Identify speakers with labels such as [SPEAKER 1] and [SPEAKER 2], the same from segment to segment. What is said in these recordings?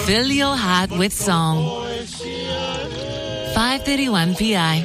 [SPEAKER 1] Fill your heart with song. 5:31 PI.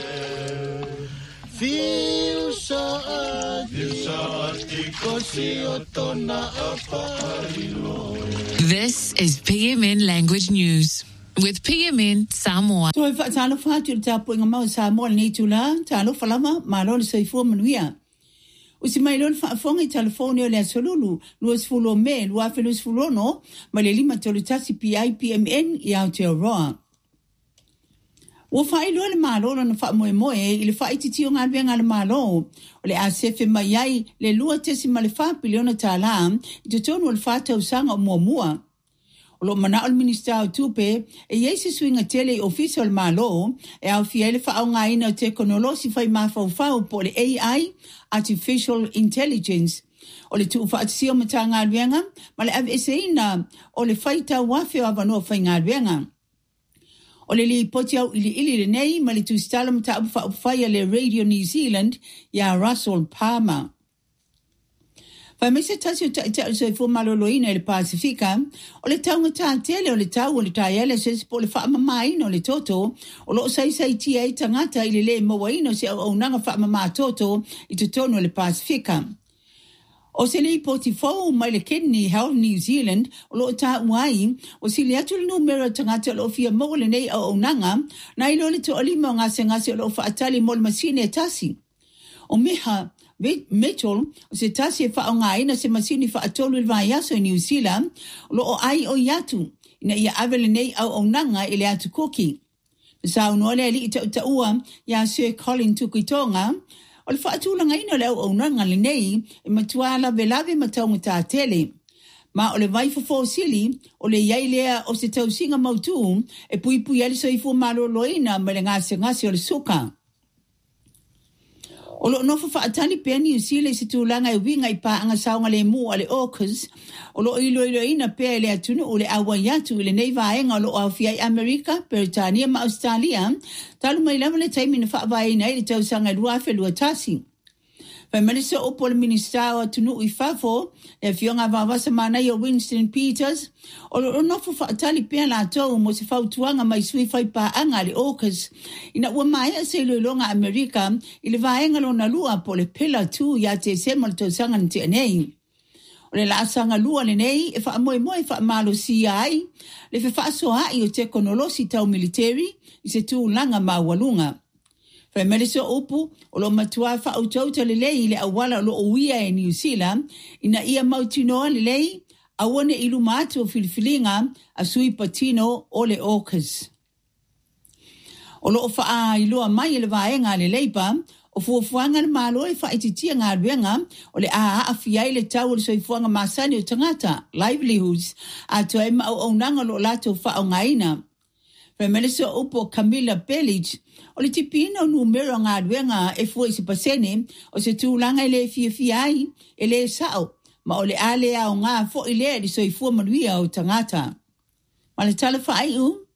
[SPEAKER 1] This is PMN Language News with PMN Samoa.
[SPEAKER 2] So if talo fatu tapo inga mau Samoa ni tula talo falama malon soifua manuia. Usi mailon fonga telefoni ole solulu luas fulo me lua felus fulono malelima tolutasi PMN ya Aotearoa. Wo fai lo le malo na fa moe ile fai titio ngalwenga le malo ole asefe mai le lua tesi male fa biliona tala to tonu le fa tau sanga moa lo mana al minister tupe e yesi swinga tele official malo e au fiele fa nga ina teknolosi fai ma fa po le AI artificial intelligence ole tu fa tsio matanga lwenga male avesina ole faita wafe avano fa ngalwenga ole li potia ili le nei mali tu stalam ta fa le Radio New Zealand ya Russell Palmer. Fa mese tasio ta so fo maloloina le Pacifica ole taunga ta tele ole tau ole ta ele se pole fa mai no le toto ole sai tia tangata ile le moaino se o nanga fa mama toto I tono le Pacifica. O se le potifo mai le kidney Health New Zealand o lo ta wai o se le atu numero tangata lo fia mo le nei o nanga na ilo le to ali mo ngase lo fa atali mo le masine tasi o meha Mitchell se tasi fa nga ina se masini fa atolu le vai aso New Zealand lo o ai o yatu ina ia avele nei o nanga ile atu koki sa no le ali ta ua ya Sir Colin Tukitonga o le whaatula ngai no leo au nanga le nei e matuala velave matau mata tele. Ma o le vai fosili o le iai lea o se tau singa mautu e pui ali soifu malo loina ma le ngase o le suka. O lo nofa whaatani pēni usile se tūlanga e winga I pā anga saunga le mua le orcas o lo ilo ina pēa le atunu o le awa yatu le nei vaenga o lo au fiai Amerika, Britania ma Australia talu mai lama le taimina whaavaina I le tausanga luafe lua tasi. Pai malisa opo le minister o tunu I fafo le fionga vavasa mana I o Winston Peters o lo nofa whaatani pēa la tau mo se fautuanga mai sui fai pā anga le orcas ina ua mai se loilonga Amerika I le vaenga lo na lua po le pila tu ya te sema le tausanga nte nei. O le laasanga lua le nei e wha moe wha malo si ai le wha soa I o teknolosi tau military I se tu langa mawalunga. Whai melisa opu o lo matua wha au tauta le lei le awala lo uia e New Zealand ina ia mautinoa le lei awane ilu maatu o filifilinga a sui patino o le orcas. O lo wha ilua mai le vaenga le leipa o fuafuanga le malo e whaititia ngā ruenga o le a fiai le tau o le soifuanga masani o tangata, livelihoods, a toa ema au nanga lo lato wha o ngaina. Femelisa upo Camilla Bellich, o le tipina o numero ngā ruenga e fua isi pasene o se tūlanga le fiai e le sao, ma o le ale au ngā fo I le li soifua manuia o tangata. Ma le tala whaai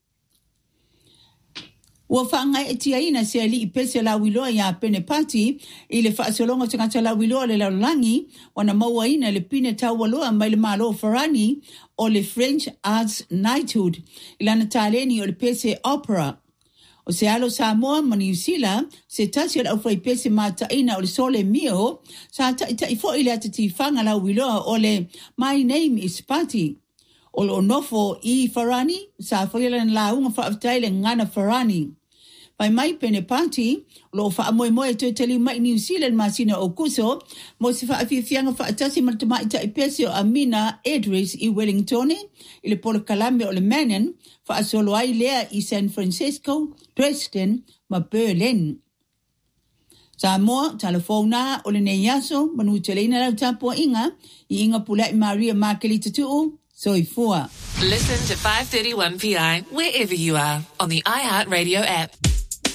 [SPEAKER 2] Ua whanga e tiaina se ali I pese la wiloa ia pene pati I le whaasolonga tangata la wiloa le laulangi wana maua ina le pine taualoa mai le malo Farani o le French Arts Knighthood ilana taleni o le pese opera. O se alo Samoa ma New Zealand se tasi al aufai pese mataina o le sole mio sa taifo ile atati whanga la wiloa o le My Name is Patty. O lo nofo I Farani, sa whailan la unga whaaftaile ngana Farani. Pai mai pene pati, lo whaamoe to tali mai New Zealand masina o kuso, mo se whaafiafianga whaatasi matamai ta ipesi o Amina Edris I Wellington, I le polo Kalambe o le Manon, whaasolo ai lea I San Francisco, Dresden, ma Berlin. Samoa, telefona o le neiaso, manu teleina lau tapua inga, I inga pulai Maria Markelita tuu, soifua.
[SPEAKER 1] Listen to 531 PI wherever you are on the iHeartRadio app.